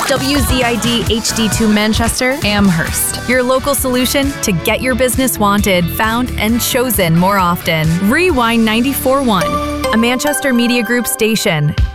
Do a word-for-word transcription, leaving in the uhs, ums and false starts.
W Z I D H D two Manchester, Amherst. Your local solution to get your business wanted, found, and chosen more often. Rewind ninety-four point one, a Manchester Media Group station.